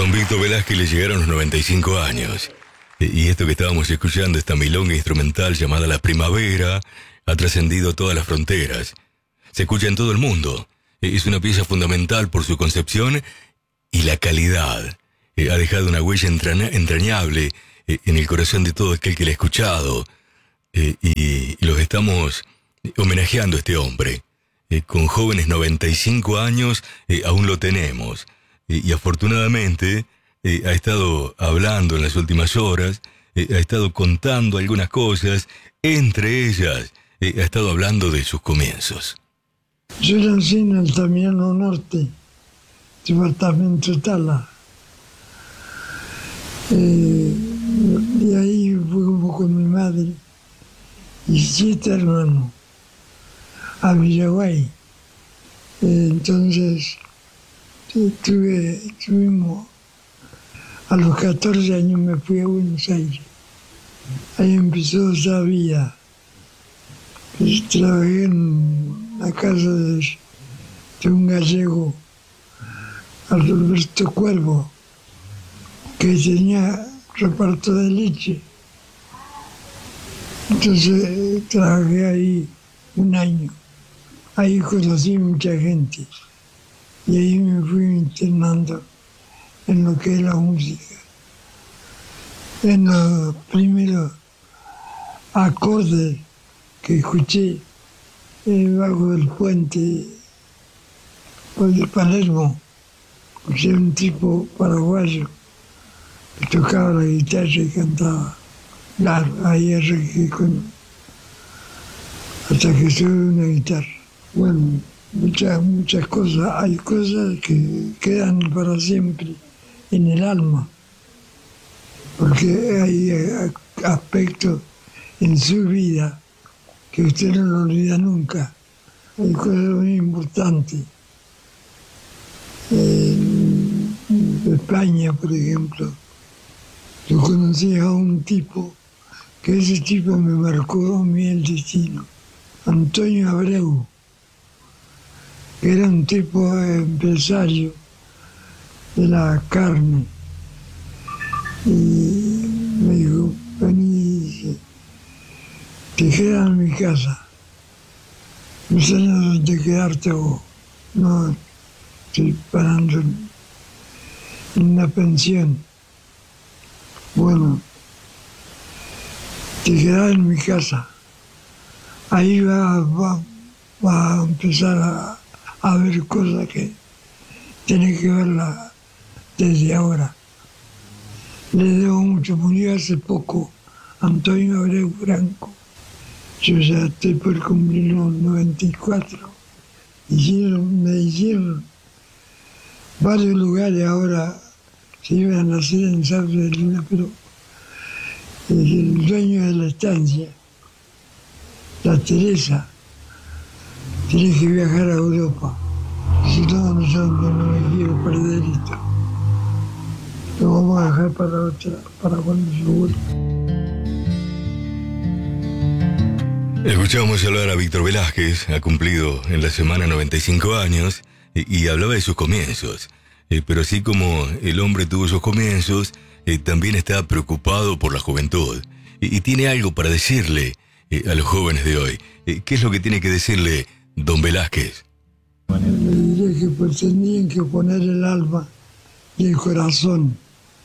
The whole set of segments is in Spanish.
don Víctor Velázquez le llegaron los 95 años. Y esto que estábamos escuchando, esta milonga instrumental llamada La Primavera, ha trascendido todas las fronteras. Se escucha en todo el mundo. Es una pieza fundamental por su concepción y la calidad. Ha dejado una huella entrañable en el corazón de todo aquel que la ha escuchado. Y los estamos homenajeando a este hombre. Con jóvenes 95 años aún lo tenemos. Y afortunadamente ha estado hablando en las últimas horas, ha estado contando algunas cosas, entre ellas ha estado hablando de sus comienzos. Yo nací en Altamirano Norte, departamento Tala. Y ahí fuimos con mi madre y 7 hermanos a Villaguay. Entonces tuvimos, a los 14 años me fui a Buenos Aires. Ahí empezó esa vida. Trabajé en la casa de un gallego, Alberto Cuervo, que tenía reparto de leche. Entonces trabajé ahí un año. Ahí conocí mucha gente. Y ahí me fui internando en lo que es la música. En los primeros acordes que escuché bajo el puente de Palermo, escuché un tipo paraguayo que tocaba la guitarra y cantaba. Claro, ahí arranqué hasta que tuve una guitarra. Bueno, muchas cosas. Hay cosas que quedan para siempre en el alma, porque hay aspectos en su vida que usted no lo olvida nunca. Hay cosas muy importantes. En España, por ejemplo, yo conocí a un tipo, que ese tipo me marcó a mí el destino, Antonio Abreu, que era un tipo empresario de la carne. Y me dijo, vení, dice, te quedas en mi casa, no sé dónde quedarte vos, no, estoy parando en una pensión. Bueno, te quedas en mi casa, ahí va a empezar a ver cosas que tienes que verlas desde ahora. Le debo mucho, murió hace poco Antonio Abreu Franco. Yo ya estoy por cumplir los 94. Me hicieron varios lugares ahora, se iban a hacer en Sauce de Luna, pero el dueño de la estancia, la Teresa, tiene que viajar a Europa. Si no, no me quiero perder esto. Lo vamos a dejar para cuando se vuelva. Escuchamos hablar a Víctor Velázquez, ha cumplido en la semana 95 años y hablaba de sus comienzos. Pero así como el hombre tuvo sus comienzos, también está preocupado por la juventud. Y tiene algo para decirle a los jóvenes de hoy. ¿Qué es lo que tiene que decirle don Velázquez? Le diré que pues tendrían que poner el alma y el corazón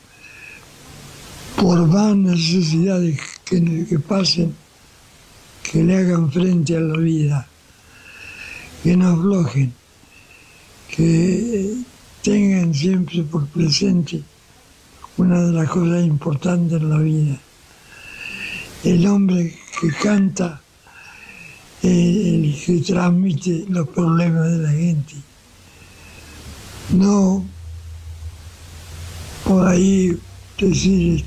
por más necesidades que pasen, que le hagan frente a la vida, que no aflojen, que tengan siempre por presente una de las cosas importantes en la vida. El hombre que canta, el que transmite los problemas de la gente. No por ahí decir,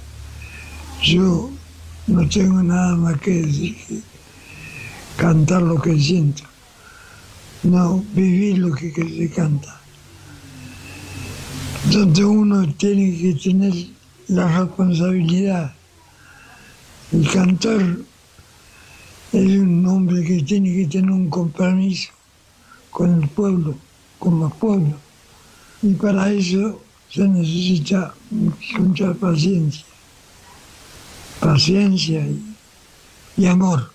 yo no tengo nada más que decir que cantar lo que siento. No, vivir lo que se canta. Donde uno tiene que tener la responsabilidad. El cantor es un hombre que tiene que tener un compromiso con el pueblo, con los pueblos. Y para eso se necesita mucha paciencia, paciencia y amor.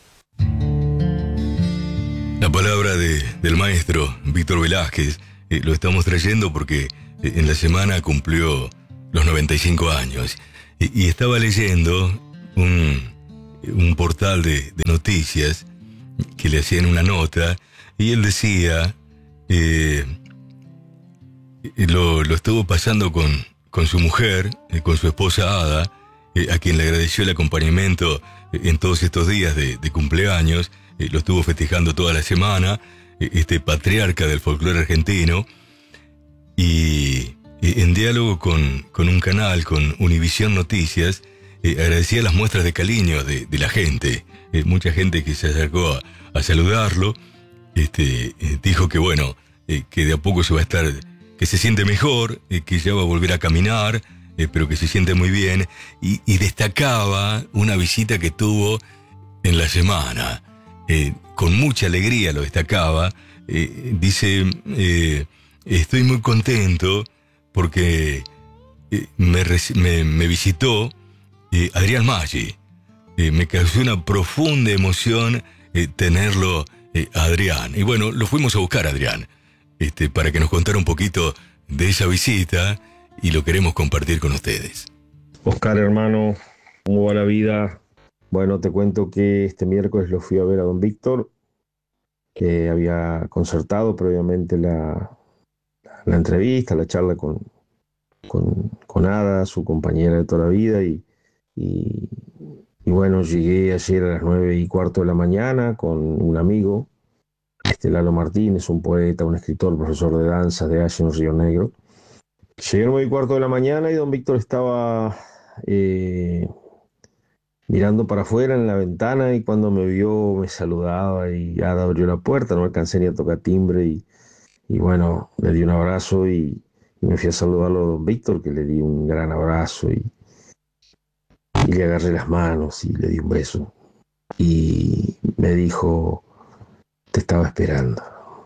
La palabra del maestro Víctor Velázquez lo estamos trayendo porque en la semana cumplió los 95 años y estaba leyendo un portal de noticias que le hacían una nota y él decía, lo estuvo pasando con su mujer, con su esposa Ada, a quien le agradeció el acompañamiento en todos estos días de cumpleaños. Lo estuvo festejando toda la semana, este patriarca del folclore argentino, y en diálogo con un canal, con Univisión Noticias, agradecía las muestras de cariño de la gente. Mucha gente que se acercó a saludarlo, dijo que bueno, que de a poco se va a estar, que se siente mejor, que ya va a volver a caminar, pero que se siente muy bien, y destacaba una visita que tuvo en la semana. Con mucha alegría lo destacaba. Dice, estoy muy contento porque me visitó Adrián Maggi. Me causó una profunda emoción tenerlo a Adrián. Y bueno, lo fuimos a buscar a Adrián para que nos contara un poquito de esa visita y lo queremos compartir con ustedes. Oscar, hermano, ¿cómo va la vida? Bueno, te cuento que este miércoles lo fui a ver a don Víctor, que había concertado previamente la entrevista, la charla con Ada, su compañera de toda la vida, y bueno, llegué ayer a las 9:15 de la mañana con un amigo, Lalo Martínez, un poeta, un escritor, profesor de danza de Allá en Río Negro. Llegué a las 9:15 de la mañana y don Víctor estaba mirando para afuera en la ventana, y cuando me vio me saludaba y Ada abrió la puerta, no alcancé ni a tocar timbre, y bueno, le di un abrazo y me fui a saludarlo a don Víctor, que le di un gran abrazo y le agarré las manos y le di un beso. Y me dijo, te estaba esperando.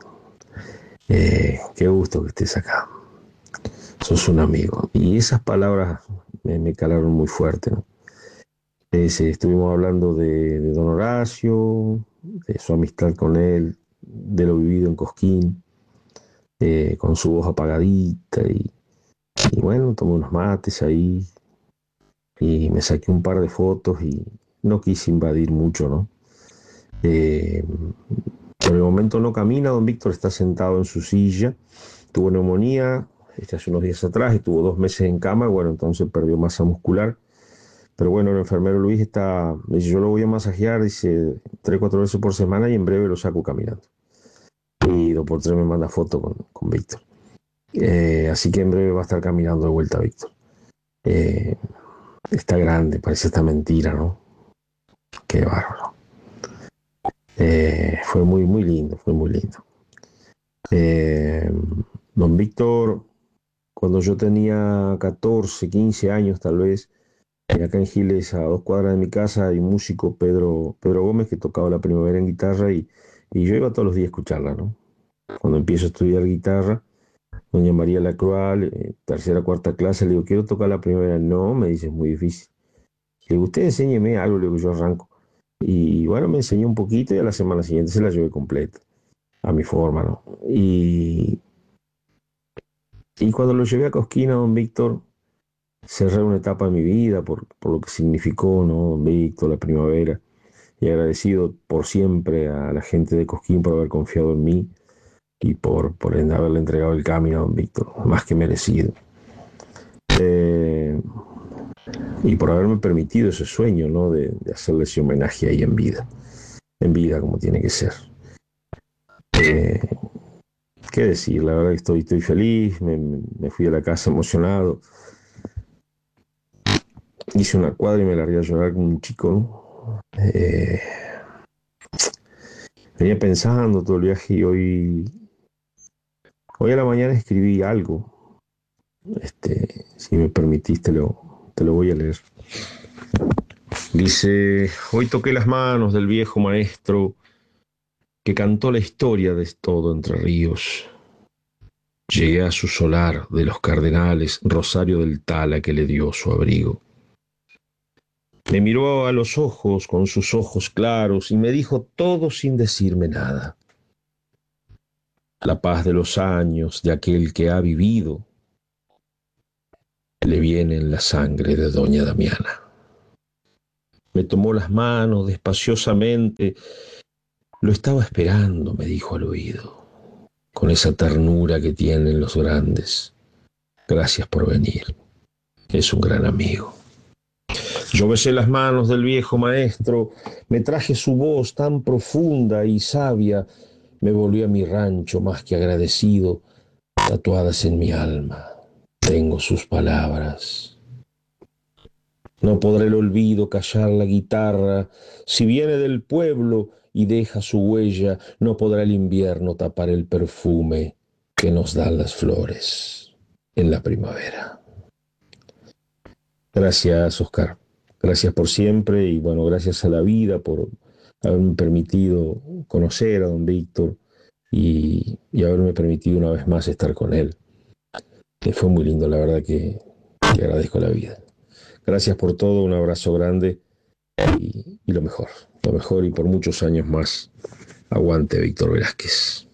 Qué gusto que estés acá. Sos un amigo. Y esas palabras me calaron muy fuerte, ¿no? Estuvimos hablando de don Horacio, de su amistad con él, de lo vivido en Cosquín, con su voz apagadita, y bueno, tomé unos mates ahí y me saqué un par de fotos y no quise invadir mucho, ¿no? Por el momento no camina, don Víctor está sentado en su silla, tuvo neumonía hace unos días atrás, estuvo 2 meses en cama, bueno, entonces perdió masa muscular. Pero bueno, el enfermero Luis me dice, yo lo voy a masajear, dice, 3-4 veces por semana y en breve lo saco caminando. Y 2x3 me manda foto con Víctor. Así que en breve va a estar caminando de vuelta Víctor. Está grande, parece esta mentira, ¿no? Qué bárbaro. Fue muy, muy lindo, fue muy lindo. Don Víctor, cuando yo tenía 14, 15 años tal vez, acá en Giles, a 2 cuadras de mi casa, hay un músico, Pedro Gómez, que tocaba la primavera en guitarra, y yo iba todos los días a escucharla, ¿no? Cuando empiezo a estudiar guitarra, doña María Lacroix, tercera, cuarta clase, le digo, quiero tocar la primavera. No, me dice, es muy difícil. Le digo, usted enséñeme algo, le digo, yo arranco. Y bueno, me enseñó un poquito y a la semana siguiente se la llevé completa, a mi forma, ¿no? Y cuando lo llevé a Cosquín, a don Víctor, cerré una etapa de mi vida por lo que significó, ¿no? Don Víctor, la primavera, y agradecido por siempre a la gente de Cosquín por haber confiado en mí y por haberle entregado el camino a don Víctor, más que merecido. Y por haberme permitido ese sueño, ¿no? De hacerle ese homenaje ahí en vida como tiene que ser. ¿Qué decir? La verdad que estoy feliz, me fui a la casa emocionado. Hice una cuadra y me largué a llorar como un chico, ¿no? Venía pensando todo el viaje y hoy a la mañana escribí algo. Si me permitís, te lo voy a leer. Dice, hoy toqué las manos del viejo maestro que cantó la historia de todo Entre Ríos. Llegué a su solar de los Cardenales, Rosario del Tala, que le dio su abrigo. Me miró a los ojos con sus ojos claros y me dijo todo sin decirme nada. La paz de los años de aquel que ha vivido le viene en la sangre de doña Damiana. Me tomó las manos despaciosamente. Lo estaba esperando, me dijo al oído, con esa ternura que tienen los grandes. Gracias por venir. Es un gran amigo. Yo besé las manos del viejo maestro, me traje su voz tan profunda y sabia, me volví a mi rancho más que agradecido, tatuadas en mi alma. Tengo sus palabras. No podrá el olvido callar la guitarra, si viene del pueblo y deja su huella, no podrá el invierno tapar el perfume que nos dan las flores en la primavera. Gracias, Oscar. Gracias por siempre y bueno, gracias a la vida por haberme permitido conocer a don Víctor y haberme permitido una vez más estar con él. Fue muy lindo, la verdad que agradezco la vida. Gracias por todo, un abrazo grande y lo mejor y por muchos años más. Aguante, Víctor Velázquez.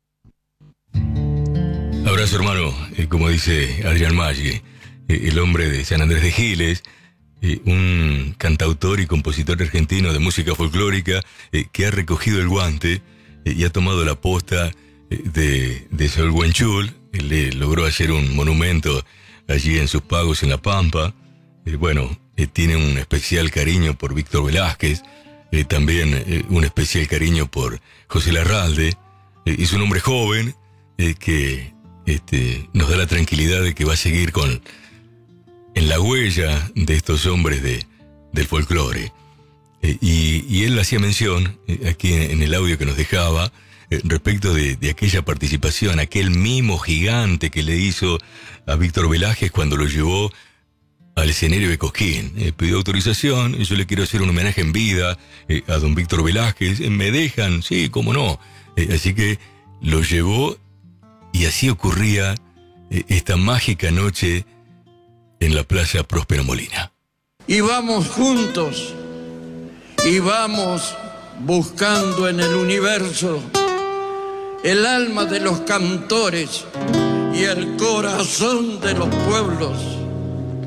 Abrazo, hermano. Como dice Adrián Maggi, el hombre de San Andrés de Giles, un cantautor y compositor argentino de música folclórica que ha recogido el guante y ha tomado la posta de Saúl Huanchul. Le logró hacer un monumento allí en sus pagos en La Pampa. Tiene un especial cariño por Víctor Velázquez, también un especial cariño por José Larralde. Es un hombre joven que nos da la tranquilidad de que va a seguir en la huella de estos hombres del folclore. Y él hacía mención, aquí en el audio que nos dejaba, respecto de aquella participación, aquel mimo gigante que le hizo a Víctor Velázquez cuando lo llevó al escenario de Cosquín. Pidió autorización, yo le quiero hacer un homenaje en vida a don Víctor Velázquez. ¿Me dejan? Sí, cómo no. Así que lo llevó y así ocurría esta mágica noche en la playa Próspero Molina. Y vamos juntos, y vamos buscando en el universo el alma de los cantores y el corazón de los pueblos.